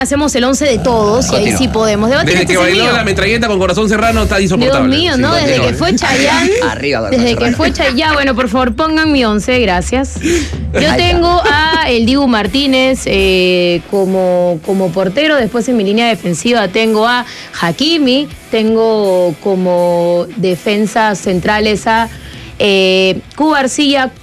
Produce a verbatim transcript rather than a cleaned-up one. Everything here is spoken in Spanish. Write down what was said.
Hacemos el once de todos y ahí sí podemos debatir. Desde que bailó mío. La metralleta con Corazón Serrano está insoportable. Dios mío, ¿no? Sí, desde que fue Chayanne. Arriba, Desde que fue Chayanne. Ya, bueno, por favor, pongan mi once, gracias. Yo tengo a el Dibu Martínez eh, como, como portero. Después en mi línea defensiva tengo a Hakimi. Tengo como defensas centrales a eh, Cuba Arcilla,